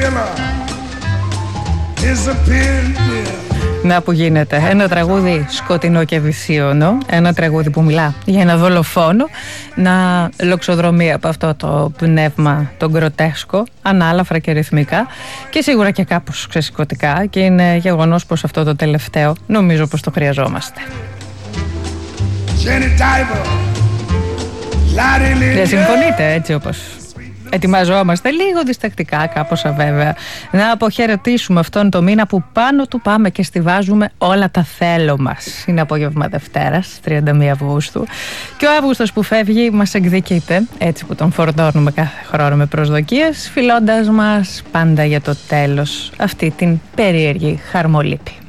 Να που γίνεται. Ένα τραγούδι σκοτεινό και δυσίωνο. Ένα τραγούδι που μιλά για ένα δολοφόνο να λοξοδρομεί από αυτό το πνεύμα το γκροτέσκο, ανάλαφρα και ρυθμικά και σίγουρα και κάπως ξεσηκωτικά, και είναι γεγονός πως αυτό το τελευταίο νομίζω πως το χρειαζόμαστε. Δεν συμφωνείτε, έτσι όπως ετοιμαζόμαστε λίγο διστακτικά, κάπως αβέβαια, να αποχαιρετήσουμε αυτόν το μήνα που πάνω του πάμε και στιβάζουμε όλα τα θέλω μας. Είναι απόγευμα Δευτέρας, 31 Αυγούστου, και ο Αύγουστος που φεύγει μας εκδικείται, έτσι που τον φορτώνουμε κάθε χρόνο με προσδοκίες, φιλώντας μας πάντα για το τέλος αυτή την περίεργη χαρμολύπη.